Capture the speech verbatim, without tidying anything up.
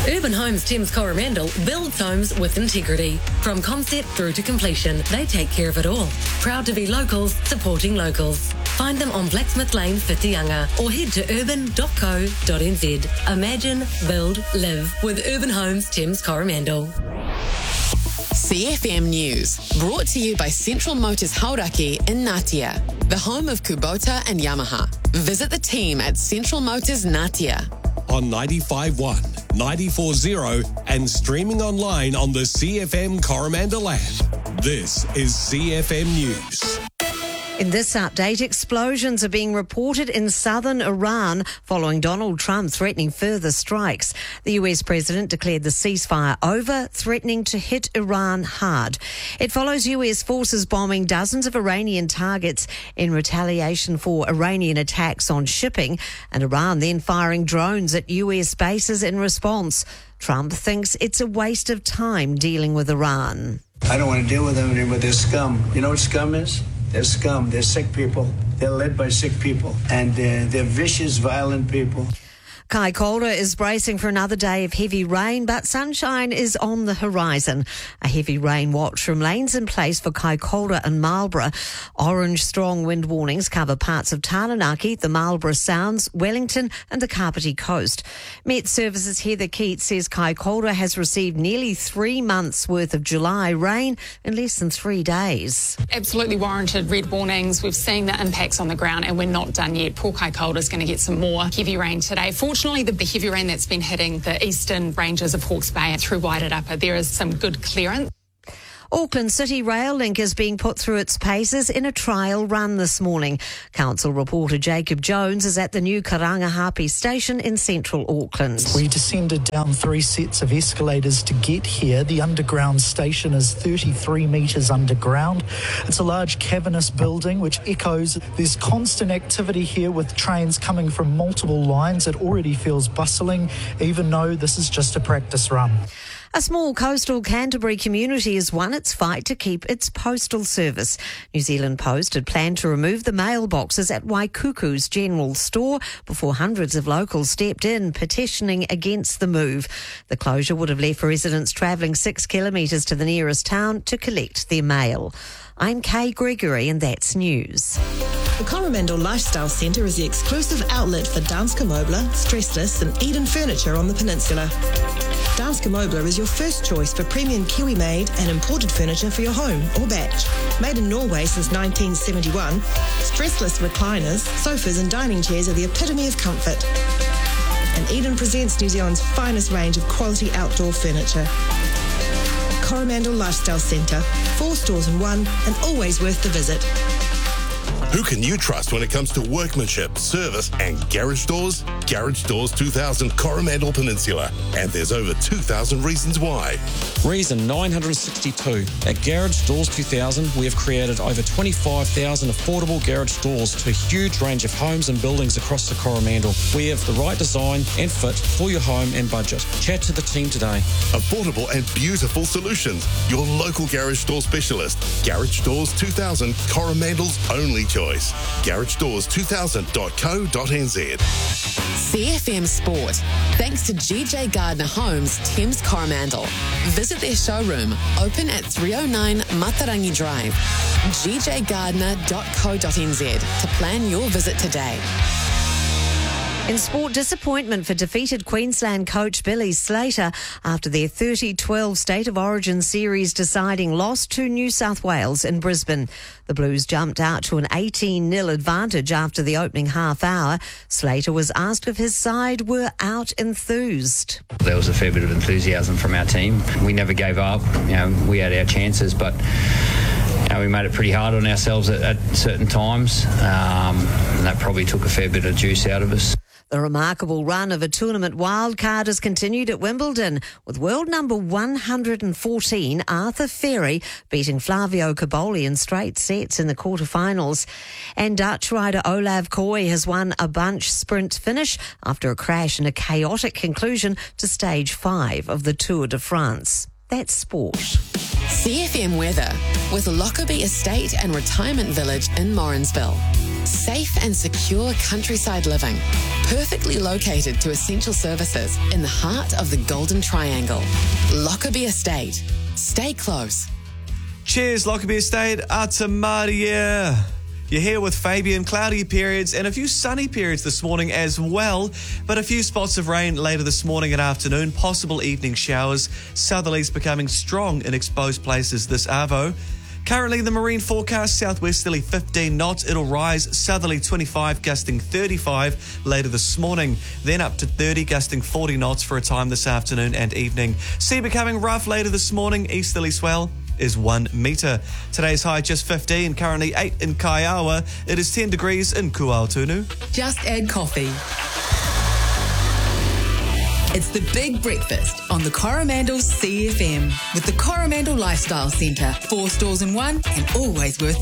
Urban Homes Thames Coromandel builds homes with integrity. From concept through to completion, they take care of it all. Proud to be locals, supporting locals. Find them on Blacksmith Lane, Whitianga, or head to urban dot co dot n z. Imagine, build, live with Urban Homes Thames Coromandel. C F M News, brought to you by Central Motors Hauraki in Ngatea, the home of Kubota and Yamaha. Visit the team at Central Motors Ngatea. On ninety-five point one, ninety-four point zero and streaming online on the C F M Coromandel app. This is C F M News. In this update, explosions are being reported in southern Iran following Donald Trump threatening further strikes. The U S president declared the ceasefire over, threatening to hit Iran hard. It follows U S forces bombing dozens of Iranian targets in retaliation for Iranian attacks on shipping, and Iran then firing drones at U S bases in response. Trump thinks it's a waste of time dealing with Iran. I don't want to deal with them anymore. They're scum. You know what scum is? They're scum. They're sick people. They're led by sick people. And uh, they're vicious, violent people. Kaikoura is bracing for another day of heavy rain, but sunshine is on the horizon. A heavy rain watch remains in place for Kaikoura and Marlborough. Orange strong wind warnings cover parts of Taranaki, the Marlborough Sounds, Wellington and the Kapiti Coast. Met Services Heather Keats says Kaikoura has received nearly three months' worth of July rain in less than three days. Absolutely warranted red warnings. We've seen the impacts on the ground and we're not done yet. Poor Kaikoura is going to get some more heavy rain today. Fortunately, the heavy rain that's been hitting the eastern ranges of Hawke's Bay through Wairarapa, there is some good clearance. Auckland City Rail Link is being put through its paces in a trial run this morning. Council reporter Jacob Jones is at the new Karangahape station in central Auckland. We descended down three sets of escalators to get here. The underground station is thirty-three metres underground. It's a large cavernous building which echoes. There's constant activity here with trains coming from multiple lines. It already feels bustling, even though this is just a practice run. A small coastal Canterbury community has won its fight to keep its postal service. New Zealand Post had planned to remove the mailboxes at Waikuku's general store before hundreds of locals stepped in, petitioning against the move. The closure would have left residents travelling six kilometres to the nearest town to collect their mail. I'm Kay Gregory and that's news. The Coromandel Lifestyle Centre is the exclusive outlet for Danske Møbler, Stressless and Eden Furniture on the peninsula. Danske Møbler is your first choice for premium Kiwi-made and imported furniture for your home or batch. Made in Norway since nineteen seventy-one, stressless recliners, sofas and dining chairs are the epitome of comfort. And Eden presents New Zealand's finest range of quality outdoor furniture. Coromandel Lifestyle Centre, four stores in one and always worth the visit. Who can you trust when it comes to workmanship, service and garage doors? Garage Doors two thousand Coromandel Peninsula. And there's over two thousand reasons why. Reason nine hundred sixty-two. At Garage Doors two thousand, we have created over twenty-five thousand affordable garage doors to a huge range of homes and buildings across the Coromandel. We have the right design and fit for your home and budget. Chat to the team today. Affordable and beautiful solutions. Your local garage door specialist. Garage Doors two thousand, Coromandel's only choice. garage doors two thousand dot co dot n z. C F M Sport, thanks to G J Gardner Homes, Thames Coromandel. Visit their showroom, open at three oh nine Matarangi Drive. g j gardner dot co dot n z to plan your visit today. In sport, disappointment for defeated Queensland coach Billy Slater after their thirty twelve State of Origin series deciding loss to New South Wales in Brisbane. The Blues jumped out to an eighteen nil advantage after the opening half hour. Slater was asked if his side were out enthused. There was a fair bit of enthusiasm from our team. We never gave up. You know, we had our chances, but you know, we made it pretty hard on ourselves at, at certain times, um, and that probably took a fair bit of juice out of us. The remarkable run of a tournament wildcard has continued at Wimbledon, with world number one hundred fourteen Arthur Ferry beating Flavio Cobolli in straight sets in the quarterfinals. And Dutch rider Olav Kooi has won a bunch sprint finish after a crash and a chaotic conclusion to stage five of the Tour de France. That's sport. C F M weather with Lockerbie Estate and Retirement Village in Morrinsville. Safe and secure countryside living, perfectly located to essential services in the heart of the Golden Triangle. Lockerbie Estate. Stay close. Cheers, Lockerbie Estate. Atamaria. You're here with Fabian. Cloudy periods and a few sunny periods this morning as well, but a few spots of rain later this morning and afternoon, possible evening showers. Southerlies becoming strong in exposed places this arvo. Currently, the marine forecast, southwesterly fifteen knots. It'll rise southerly twenty-five, gusting thirty-five later this morning. Then up to thirty, gusting forty knots for a time this afternoon and evening. Sea becoming rough later this morning. Easterly swell is one metre. Today's high just fifteen, currently eight in Kaiawa. It is ten degrees in Kuaotunu. Just add coffee. It's the Big Breakfast on the Coromandel C F M with the Coromandel Lifestyle Centre. Four stores in one and always worth the